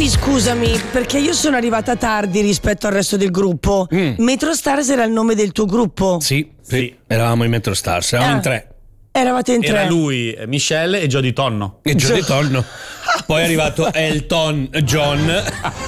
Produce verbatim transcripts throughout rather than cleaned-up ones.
quindi scusami, perché io sono arrivata tardi rispetto al resto del gruppo. Mm. Metro Stars era il nome del tuo gruppo? Sì, sì. Eravamo in Metro Stars, eravamo ah. in tre. Eravate in tre. Era lui, Michelle e Jody Tonno. E Jody Gio- Tonno. Poi è arrivato Elton John. E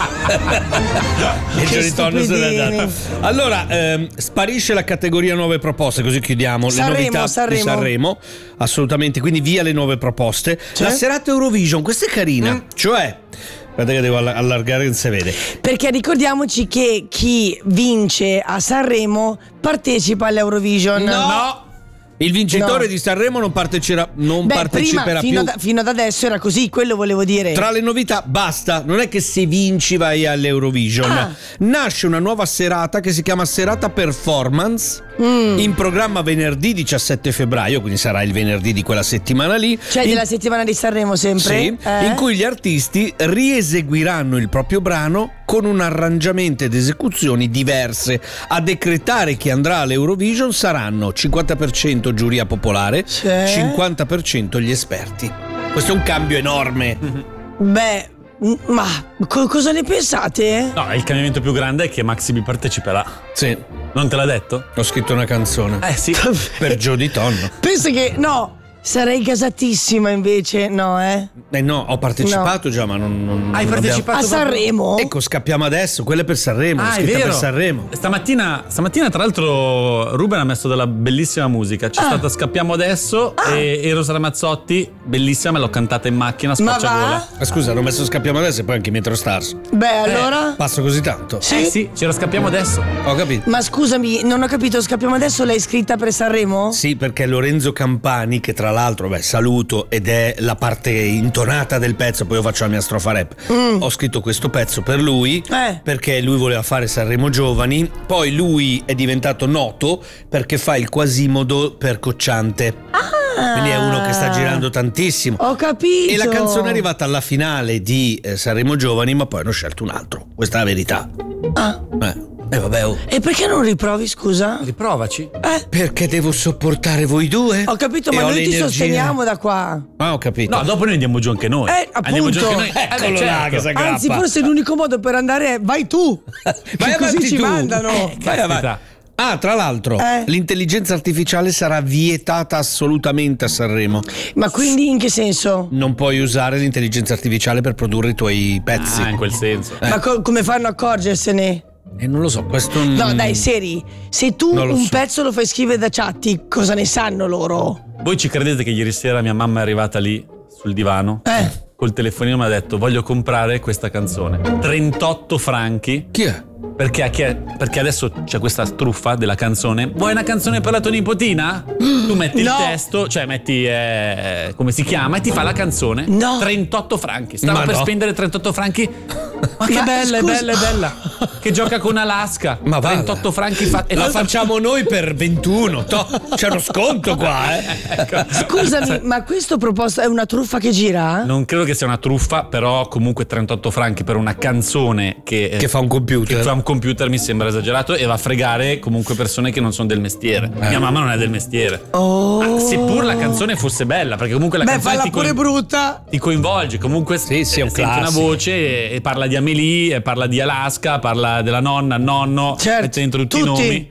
Jody Tonno se n'è andato. Allora, ehm, sparisce la categoria nuove proposte, così chiudiamo Sanremo, le novità Sanremo. di Sanremo. Assolutamente, quindi via le nuove proposte. C'è? La serata Eurovision, questa è carina. Mm. Cioè, guarda che devo allargare, non si vede. Perché ricordiamoci che chi vince a Sanremo partecipa all'Eurovision. No, no. Il vincitore no. di Sanremo non, parteciperà, non Beh, parteciperà prima, più. Fino ad, fino ad adesso era così, quello volevo dire. Tra le novità, basta, non è che se vinci vai all'Eurovision. Ah. Nasce una nuova serata che si chiama Serata Performance, mm. in programma venerdì diciassette febbraio, quindi sarà il venerdì di quella settimana lì. Cioè in... della settimana di Sanremo sempre? Sì, eh? in cui gli artisti rieseguiranno il proprio brano con un arrangiamento ed esecuzioni diverse. A decretare chi andrà all'Eurovision saranno cinquanta per cento giuria popolare, c'è? cinquanta per cento gli esperti. Questo è un cambio enorme. Mm-hmm. Beh, ma co- cosa ne pensate? No, il cambiamento più grande è che Maxi B parteciperà. Sì. Non te l'ha detto? Ho scritto una canzone. Eh sì. Per Jody Tonno. Penso che no. Sarei gasatissima invece, no eh? Eh no, ho partecipato no. già, ma non, non Hai non partecipato abbiamo... a Sanremo? Ecco, scappiamo adesso, quella è per Sanremo, ah, è vero. Per Sanremo. Stamattina, stamattina tra l'altro Ruben ha messo della bellissima musica. C'è ah. stata Scappiamo adesso ah. e, e Rosa Ramazzotti, bellissima, me l'ho cantata in macchina, spacciagola. Ma scusa, hanno messo Scappiamo adesso e poi anche Metro Stars. Beh, allora? Eh, passo così tanto. Sì, eh, sì, c'era Scappiamo adesso. Ho capito. Ma scusami, non ho capito, Scappiamo adesso l'hai scritta per Sanremo? Sì, perché Lorenzo Campani, che tra l'altro, beh, saluto, ed è la parte intonata del pezzo, poi io faccio la mia strofa rap. Mm. Ho scritto questo pezzo per lui eh. perché lui voleva fare Sanremo Giovani, poi lui è diventato noto perché fa il Quasimodo per Cocciante. Ah. Quindi è uno che sta girando tantissimo. Ho capito. E la canzone è arrivata alla finale di eh, Sanremo Giovani, ma poi hanno scelto un altro. Questa è la verità. Ah. Eh. E eh vabbè, oh. E perché non riprovi, scusa? Riprovaci. Eh? Perché devo sopportare voi due? Ho capito, ma noi ti sosteniamo da qua. Ah, ho capito. No, dopo noi andiamo giù anche noi. Eh, appunto. Andiamo giù anche noi. Eccolo eh, certo. là che si aggrappa. Anzi, forse l'unico modo per andare è vai tu. Vai avanti così ci tu. mandano. Eh, vai avanti. Ah, tra l'altro, eh? l'intelligenza artificiale sarà vietata assolutamente a Sanremo. Ma quindi in che senso? Non puoi usare l'intelligenza artificiale per produrre i tuoi pezzi. Ah, in quel senso. Eh. Ma co- come fanno a accorgersene? Eh, non lo so, questo n- No, dai, seri. Se tu un so. pezzo lo fai scrivere da Chatti, cosa ne sanno loro? Voi ci credete che ieri sera mia mamma è arrivata lì sul divano? Eh. Col telefonino mi ha detto voglio comprare questa canzone. trentotto franchi. Chi è? Perché, perché adesso c'è questa truffa della canzone. Vuoi una canzone per la tua nipotina? Tu metti no. il testo, cioè metti eh, come si chiama e ti fa la canzone. No. trentotto franchi. Stavo Ma per no. spendere trentotto franchi. Ma che Ma bella, scusa. è bella, è bella. Che gioca con Alaska. Ma va. trentotto franchi fa- e la facciamo noi per ventuno. To- c'è uno sconto qua, eh. Ecco. Scusami, ma questo proposto è una truffa che gira? Non credo che sia una truffa, però comunque trentotto franchi per una canzone che, che fa un computer. Che fa un computer mi sembra esagerato e va a fregare comunque persone che non sono del mestiere. Eh. Mia mamma non è del mestiere. Oh. Ah, seppur la canzone fosse bella, perché comunque la Beh, canzone falla ti, pure coin- brutta. ti coinvolge. Comunque sì, sì, è un senti una classico. voce e, e parla di Amélie, e parla di Alaska, parla della nonna, nonno, certo, mette dentro tutti, tutti i nomi.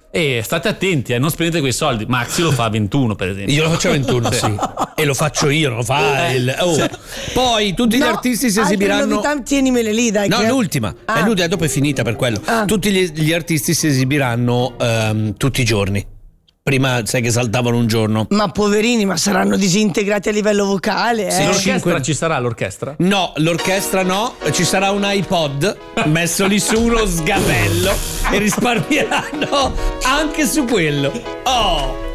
E state attenti, eh, non spendete quei soldi. Maxi lo fa a ventuno, per esempio. Io lo faccio a ventuno, sì. E lo faccio io, lo fa il. Oh. Cioè, Poi tutti no, gli artisti si esibiranno. Novità, tienimele lì, dai. No, che... l'ultima. Ah. È l'ultima, dopo è finita per quello. Ah. Tutti gli, gli artisti si esibiranno um, tutti i giorni. Prima sai che saltavano un giorno. Ma poverini, ma saranno disintegrati a livello vocale, eh? Sì, l'orchestra cinque... ci sarà l'orchestra? No, l'orchestra no, ci sarà un iPod messo lì su uno sgabello e risparmieranno anche su quello. Oh!